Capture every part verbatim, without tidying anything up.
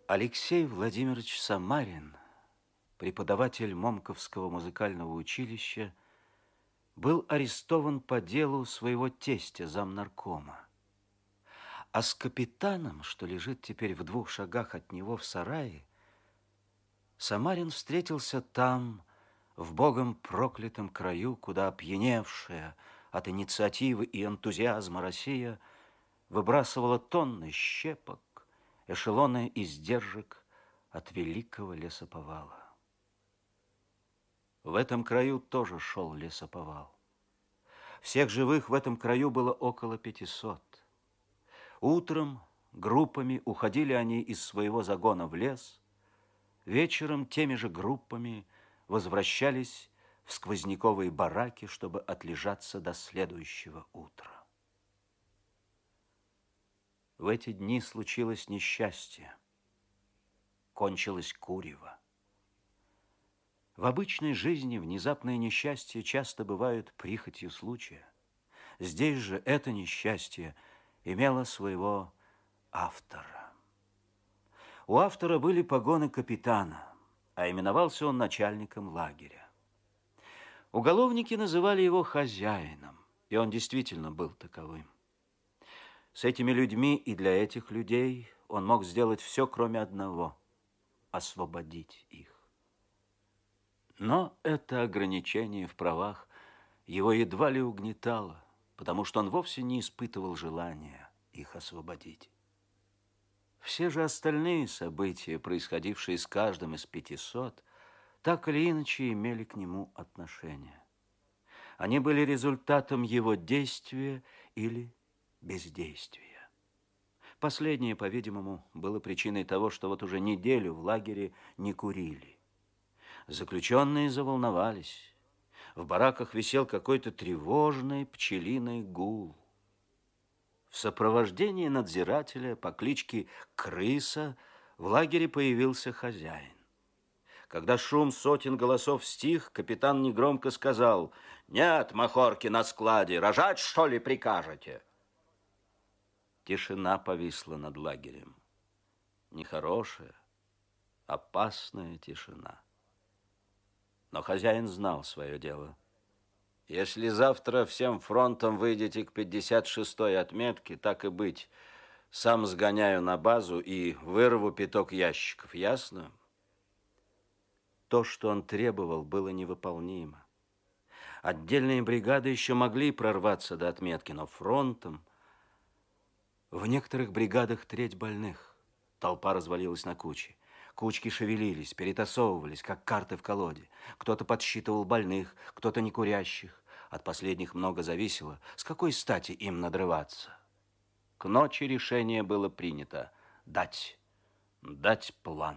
Алексей Владимирович Самарин, преподаватель Момковского музыкального училища, был арестован по делу своего тестя, замнаркома. А с капитаном, что лежит теперь в двух шагах от него в сарае, Самарин встретился там, в богом проклятом краю, куда опьяневшая от инициативы и энтузиазма Россия выбрасывала тонны щепок, эшелоны издержек от великого лесоповала. В этом краю тоже шел лесоповал. Всех живых в этом краю было около пятисот. Утром группами уходили они из своего загона в лес, вечером теми же группами возвращались в сквозняковые бараки, чтобы отлежаться до следующего утра. В эти дни случилось несчастье. Кончилось курево. В обычной жизни внезапные несчастья часто бывают прихотью случая. Здесь же это несчастье имело своего автора. У автора были погоны капитана, а именовался он начальником лагеря. Уголовники называли его хозяином, и он действительно был таковым. С этими людьми и для этих людей он мог сделать все, кроме одного – освободить их. Но это ограничение в правах его едва ли угнетало, потому что он вовсе не испытывал желания их освободить. Все же остальные события, происходившие с каждым из пятисот, так или иначе имели к нему отношение. Они были результатом его действия или бездействия. Последнее, по-видимому, было причиной того, что вот уже неделю в лагере не курили. Заключенные заволновались. В бараках висел какой-то тревожный пчелиный гул. В сопровождении надзирателя по кличке Крыса в лагере появился хозяин. Когда шум сотен голосов стих, капитан негромко сказал: «Нет махорки на складе, рожать, что ли, прикажете?» Тишина повисла над лагерем. Нехорошая, опасная тишина. Но хозяин знал свое дело. Если завтра всем фронтом выйдете к пятьдесят шестой отметке, так и быть, сам сгоняю на базу и вырву пяток ящиков, ясно? То, что он требовал, было невыполнимо. Отдельные бригады еще могли прорваться до отметки, но фронтом... В некоторых бригадах треть больных. Толпа развалилась на кучи. Кучки шевелились, перетасовывались, как карты в колоде. Кто-то подсчитывал больных, кто-то некурящих. От последних много зависело, с какой стати им надрываться. К ночи решение было принято – дать, дать план.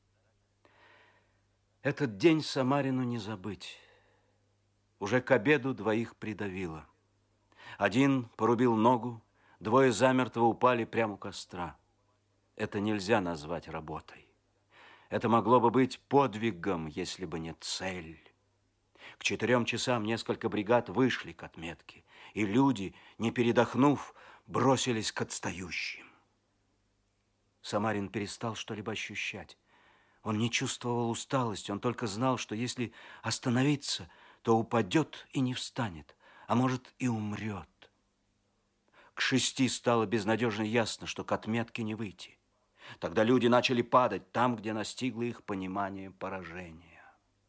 Этот день Самарину не забыть. Уже к обеду двоих придавило. Один порубил ногу, двое замертво упали прямо у костра. Это нельзя назвать работой. Это могло бы быть подвигом, если бы не цель. К четырем часам несколько бригад вышли к отметке, и люди, не передохнув, бросились к отстающим. Самарин перестал что-либо ощущать. Он не чувствовал усталости, он только знал, что если остановиться, то упадет и не встанет, а может и умрет. К шести стало безнадежно ясно, что к отметке не выйти. Тогда люди начали падать там, где настигло их понимание поражения.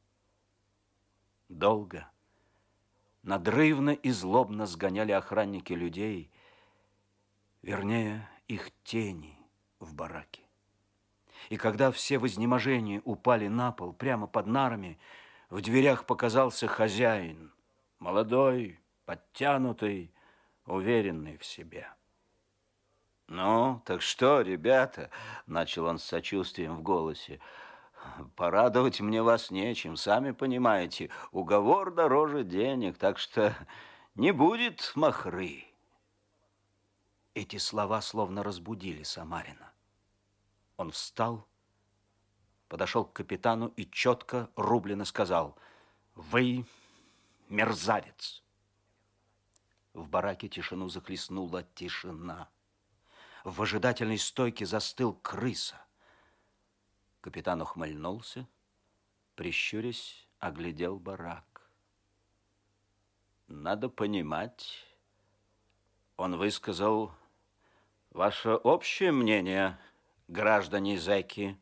Долго, надрывно и злобно сгоняли охранники людей, вернее, их тени в бараке. И когда все в изнеможении упали на пол прямо под нарами, в дверях показался хозяин, молодой, подтянутый, уверенный в себе. «Ну, так что, ребята?» – начал он с сочувствием в голосе. «Порадовать мне вас нечем, сами понимаете, уговор дороже денег, так что не будет махры». Эти слова словно разбудили Самарина. Он встал, подошел к капитану и четко, рублено сказал: «Вы мерзавец!» В бараке тишину захлестнула тишина. В ожидательной стойке застыл Крыса. Капитан ухмыльнулся, прищурясь, оглядел барак. Надо понимать, он высказал ваше общее мнение, граждане зэки.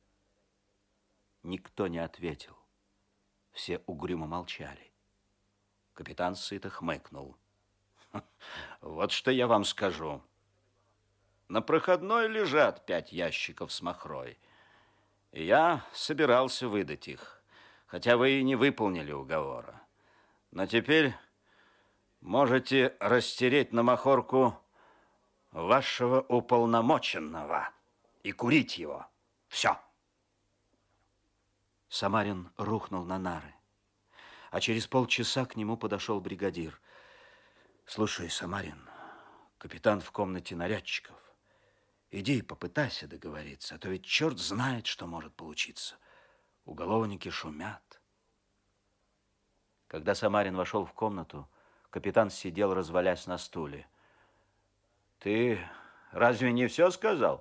Никто не ответил. Все угрюмо молчали. Капитан сыто хмыкнул. Вот что я вам скажу. На проходной лежат пять ящиков с махрой. И я собирался выдать их, хотя вы и не выполнили уговора. Но теперь можете растереть на махорку вашего уполномоченного и курить его. Все. Самарин рухнул на нары, а через полчаса к нему подошел бригадир. Слушай, Самарин, капитан в комнате нарядчиков. Иди и попытайся договориться, а то ведь черт знает, что может получиться. Уголовники шумят. Когда Самарин вошел в комнату, капитан сидел, развалясь на стуле. Ты разве не все сказал?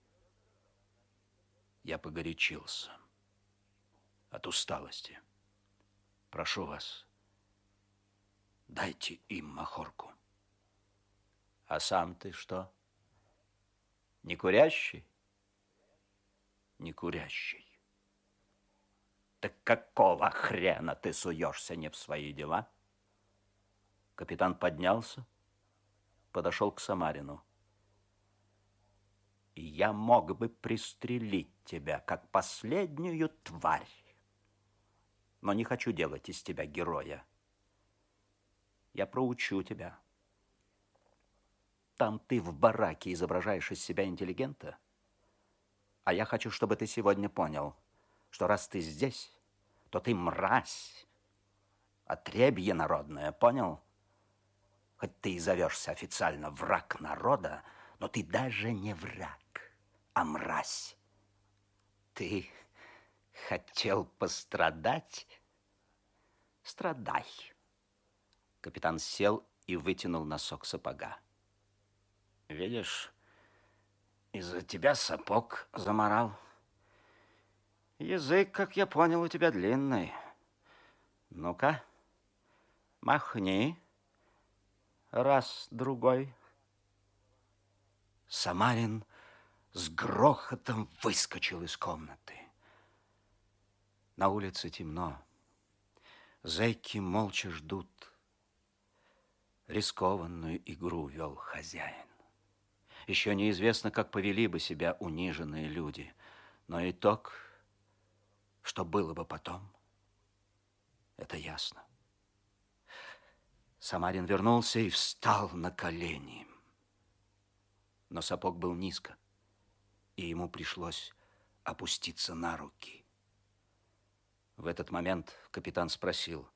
Я погорячился от усталости. Прошу вас, дайте им махорку. А сам ты что? Не курящий? Не курящий. Так какого хрена ты суешься не в свои дела? Капитан поднялся, подошел к Самарину. Я мог бы пристрелить тебя, как последнюю тварь, но не хочу делать из тебя героя. Я проучу тебя. Там ты в бараке изображаешь из себя интеллигента, а я хочу, чтобы ты сегодня понял, что раз ты здесь, то ты мразь, отребье народное, понял? Хоть ты и зовешься официально враг народа, но ты даже не враг, а мразь. Ты хотел пострадать? Страдай. Капитан сел и вытянул носок сапога. Видишь, из-за тебя сапог заморал. Язык, как я понял, у тебя длинный. Ну-ка, махни. Раз, другой. Самарин с грохотом выскочил из комнаты. На улице темно. Зэки молча ждут. Рискованную игру вел хозяин. Еще неизвестно, как повели бы себя униженные люди. Но итог, что было бы потом, это ясно. Самарин вернулся и встал на колени. Но сапог был низко, и ему пришлось опуститься на руки. В этот момент капитан спросил: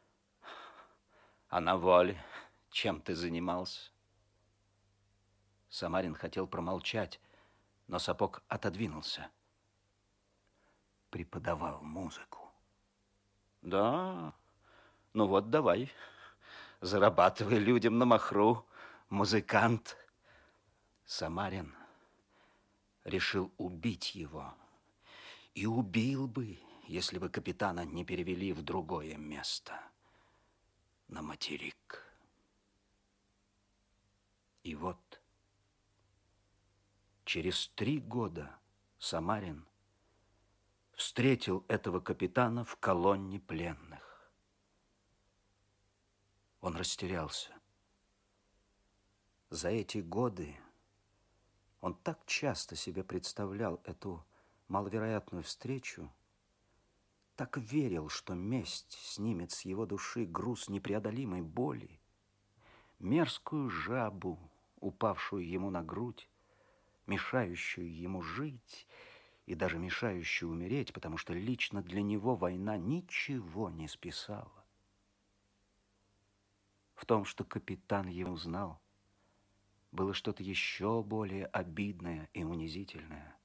а на воле чем ты занимался? Самарин хотел промолчать, но сапог отодвинулся. Преподавал музыку. Да, ну вот давай, зарабатывай людям на махру, музыкант. Самарин решил убить его. И убил бы, если бы капитана не перевели в другое место, на материк. И вот через три года Самарин встретил этого капитана в колонне пленных. Он растерялся. За эти годы он так часто себе представлял эту маловероятную встречу, так верил, что месть снимет с его души груз непреодолимой боли, мерзкую жабу, упавшую ему на грудь, мешающую ему жить и даже мешающую умереть, потому что лично для него война ничего не списала. В том, что капитан его знал, было что-то еще более обидное и унизительное.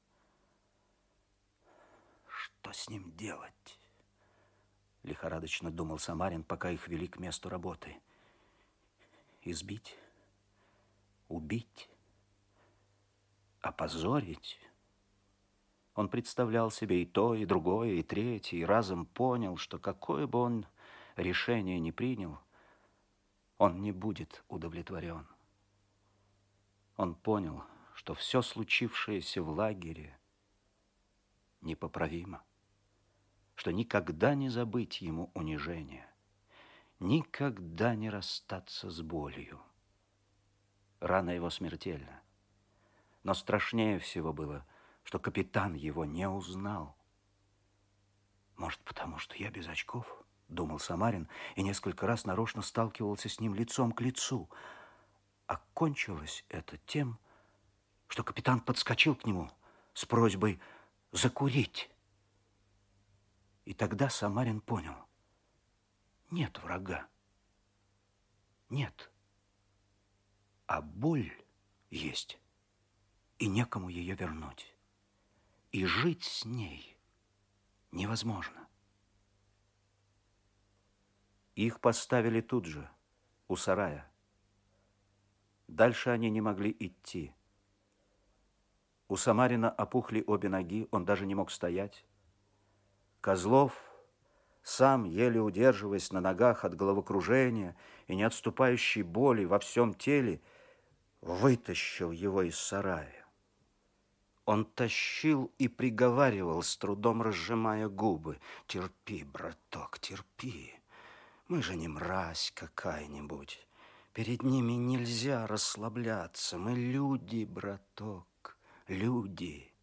Что с ним делать? Лихорадочно думал Самарин, пока их вели к месту работы. Избить? Убить? Опозорить? Он представлял себе и то, и другое, и третье, и разом понял, что какое бы он решение ни принял, он не будет удовлетворен. Он понял, что все случившееся в лагере непоправимо, что никогда не забыть ему унижения, никогда не расстаться с болью. Рана его смертельна, но страшнее всего было, что капитан его не узнал. «Может, потому что я без очков?» — думал Самарин, и несколько раз нарочно сталкивался с ним лицом к лицу. А кончилось это тем, что капитан подскочил к нему с просьбой закурить. И тогда Самарин понял: нет врага, нет, а боль есть, и некому ее вернуть, и жить с ней невозможно. Их поставили тут же, у сарая. Дальше они не могли идти. У Самарина опухли обе ноги, он даже не мог стоять. Козлов, сам, еле удерживаясь на ногах от головокружения и не отступающей боли во всем теле, вытащил его из сарая. Он тащил и приговаривал, с трудом разжимая губы: «Терпи, браток, терпи. Мы же не мразь какая-нибудь. Перед ними нельзя расслабляться. Мы люди, браток, люди».